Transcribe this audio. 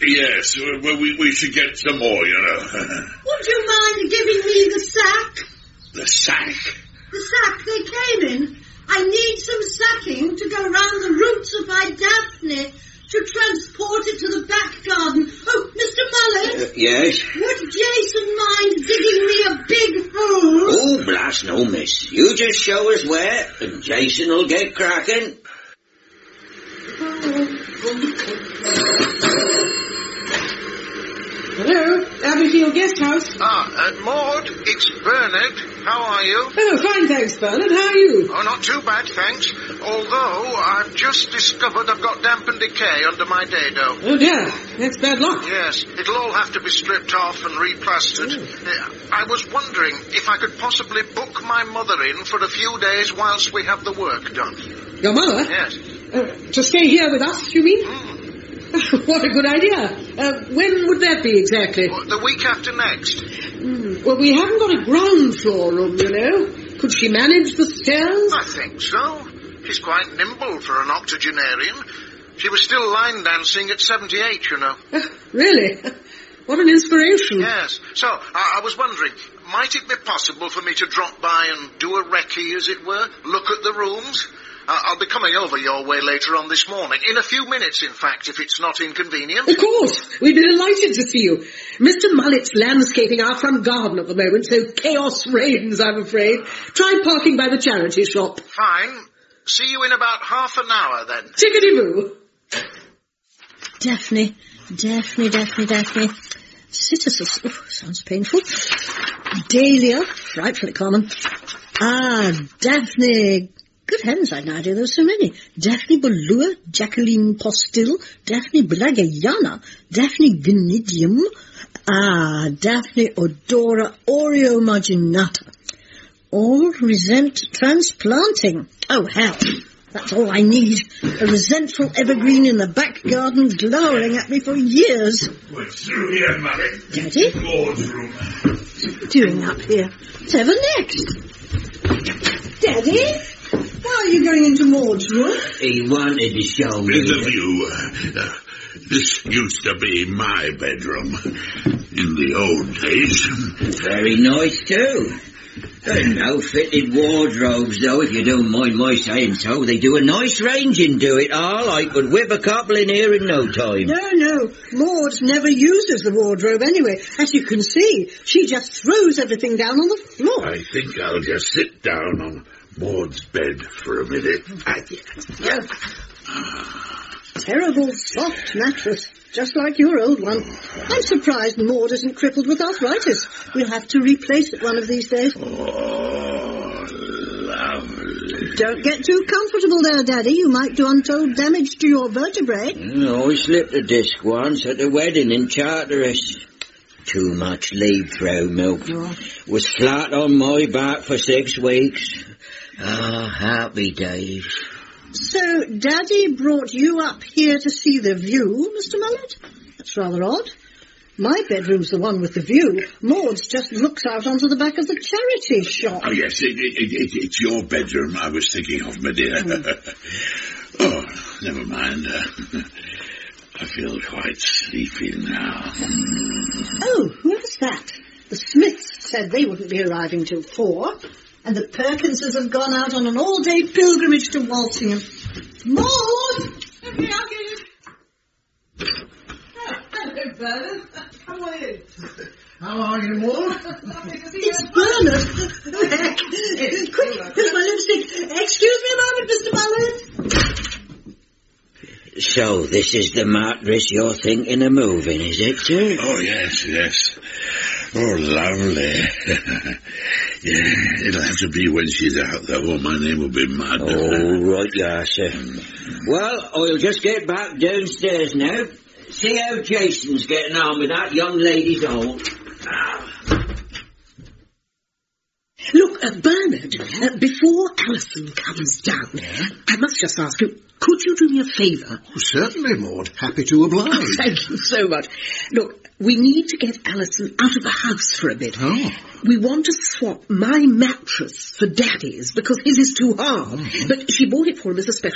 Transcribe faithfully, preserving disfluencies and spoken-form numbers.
yes, well, we, we should get some more, you know. Would you mind giving me the sack? The sack? The sack they came in. I need some sacking to go round the roots of my Daphne to transport it to the back garden. Oh, Mister Mullet? Uh, yes? Would Jason mind digging me a big hole? Oh, blast no, miss. You just show us where, and Jason will get cracking. Hello, Abbeyfield Guest House. Ah, uh, Maud, it's Bernard. How are you? Oh, fine, thanks, Bernard. How are you? Oh, not too bad, thanks. Although, I've just discovered I've got damp and decay under my dado. Oh, dear. That's bad luck. Yes, it'll all have to be stripped off and replastered. Uh, I was wondering if I could possibly book my mother in for a few days whilst we have the work done. Your mother? Yes. Uh, to stay here with us, you mean? Mm. What a good idea. Uh, when would that be exactly? Well, the week after next. Mm, well, we haven't got a ground floor room, you know. Could she manage the stairs? I think so. She's quite nimble for an octogenarian. She was still line dancing at seventy-eight, you know. Uh, really? What an inspiration. Yes. So, I, I was wondering, might it be possible for me to drop by and do a recce, as it were? Look at the rooms? Uh, I'll be coming over your way later on this morning. In a few minutes, in fact, if it's not inconvenient. Of course. We'd be delighted to see you. Mister Mullet's landscaping our front garden at the moment, so chaos reigns, I'm afraid. Try parking by the charity shop. Fine. See you in about half an hour, then. Tickety-boo. Daphne, Daphne, Daphne, Daphne. Citruses, oh, sounds painful. Dahlia, frightfully common. Ah, Daphne. Good heavens, I had no idea there were so many. Daphne Bolua, Jacqueline Postil, Daphne Blagayana, Daphne Vinidium, ah, Daphne Odora Oreo Marginata. All resent transplanting. Oh, hell. That's all I need. A resentful evergreen in the back garden glowering at me for years. What's through here, Mullet? Daddy? Maud's room. What's he doing up here? Whatever next? Daddy? Why are you going into Maud's room? He wanted to show me. With a view. Uh, this used to be my bedroom in the old days. Very nice, too. There's no fitted wardrobes, though, if you don't mind my saying so. They do a nice ranging to it all. I could whip a couple in here in no time. No, no. Maud never uses the wardrobe anyway. As you can see, she just throws everything down on the floor. I think I'll just sit down on Maud's bed for a minute. Yeah. Terrible soft mattress, just like your old one. I'm surprised Maud isn't crippled with arthritis. We'll have to replace it one of these days. Oh, lovely. Don't get too comfortable there, Daddy. You might do untold damage to your vertebrae. Oh, I slipped a disc once at the wedding in Charteris. Too much leave through milk. Oh. Was flat on my back for six weeks. Ah, oh, happy days. So, Daddy brought you up here to see the view, Mister Mullet? That's rather odd. My bedroom's the one with the view. Maud's just looks out onto the back of the charity shop. Oh, yes, it, it, it, it's your bedroom I was thinking of, my dear. Mm. Oh, never mind. Uh, I feel quite sleepy now. Oh, who's that? The Smiths said they wouldn't be arriving till four. And the Perkinses have gone out on an all-day pilgrimage to Walsingham. Maud! Okay, I'll get it. Oh, hello, Bernard. How are you? How are you, Maud? It's Bernard. Oh, heck. Quick, here's my lipstick. Excuse me a moment, Mister Mullet. So, this is the mattress you're thinking of moving, is it, sir? Oh, yes, yes. Oh, lovely. Yeah, it'll have to be when she's out, though, or my name will be mad. Oh, right, yeah, sir. Well, I'll just get back downstairs now. See how Jason's getting on with that young lady's old. Look, uh, Bernard, uh, before Alison comes down there, I must just ask you, could you do me a favour? Oh, certainly, Maud. Happy to oblige. Oh, thank you so much. Look, we need to get Alison out of the house for a bit. Oh. We want to swap my mattress for Daddy's because his is too hard. Mm-hmm. But she bought it for him as a special